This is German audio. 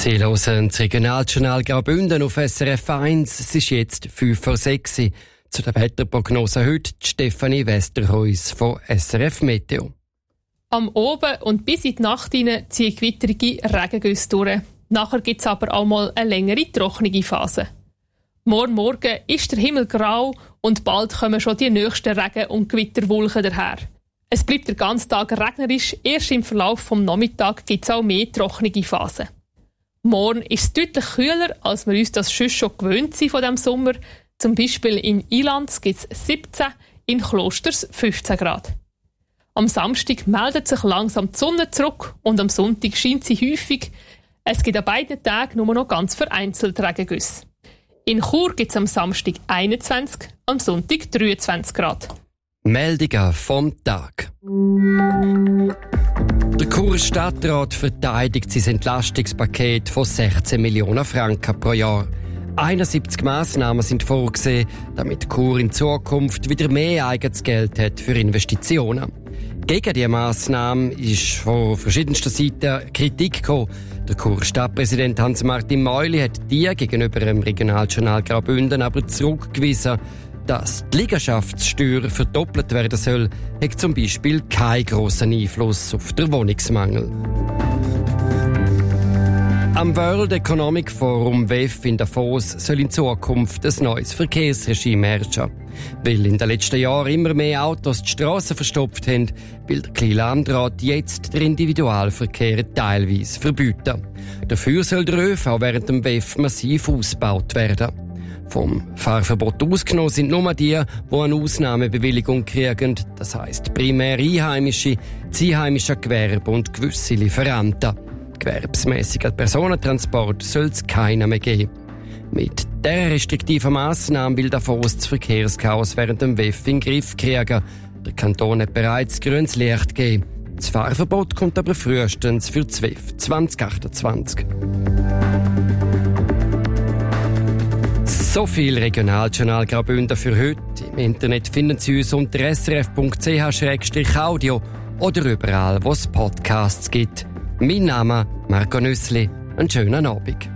Sie hören das Regionaljournal Graubünden auf SRF 1. Es ist jetzt 5:06 Uhr. Zu der Wetterprognose heute Stefanie Westerhuis von SRF Meteo. Am Oben und bis in die Nacht hinein ziehen gewitterige Regengüsse durch. Nachher gibt es aber auch mal eine längere trockene Phase. Morgen ist der Himmel grau und bald kommen schon die nächsten Regen- und Gewitterwolken daher. Es bleibt den ganzen Tag regnerisch, erst im Verlauf des Nachmittags gibt es auch mehr trockene Phasen. Morgen ist es deutlich kühler, als wir uns das schon gewöhnt sind von diesem Sommer. Zum Beispiel in Ilanz gibt es 17, in Klosters 15 Grad. Am Samstag meldet sich langsam die Sonne zurück und am Sonntag scheint sie häufig. Es gibt an beiden Tagen nur noch ganz vereinzelt Regengüsse. In Chur gibt es am Samstag 21, am Sonntag 23 Grad. Meldungen vom Tag. Der Churer Stadtrat verteidigt sein Entlastungspaket von 16 Millionen Franken pro Jahr. 71 Massnahmen sind vorgesehen, damit Chur in Zukunft wieder mehr eigenes Geld hat für Investitionen. Gegen diese Massnahmen ist von verschiedensten Seiten Kritik gekommen. Der Churer Stadtpräsident Hans-Martin Meuli hat die gegenüber dem Regionaljournal Graubünden aber zurückgewiesen. Dass die Liegenschaftssteuer verdoppelt werden soll, hat zum Beispiel keinen grossen Einfluss auf den Wohnungsmangel. Am World Economic Forum WEF in Davos soll in Zukunft ein neues Verkehrsregime herrschen. Weil in den letzten Jahren immer mehr Autos die Strassen verstopft haben, will der kleine Landrat jetzt den Individualverkehr teilweise verbieten. Dafür soll der ÖV während dem WEF massiv ausgebaut werden. Vom Fahrverbot ausgenommen sind nur die eine Ausnahmebewilligung kriegen, das heisst primär Einheimische, das einheimische Gewerbe und gewisse Lieferanten. Gewerbsmässiger Personentransport soll es keiner mehr geben. Mit dieser restriktiven Massnahme will Davos das Verkehrschaos während dem WEF in den Griff kriegen. Der Kanton hat bereits grünes Licht gegeben. Das Fahrverbot kommt aber frühestens für das WEF 2028. So viel Regionaljournal Graubünden für heute. Im Internet finden Sie uns unter srf.ch/audio oder überall, wo es Podcasts gibt. Mein Name Marco Nüssli. Einen schönen Abend.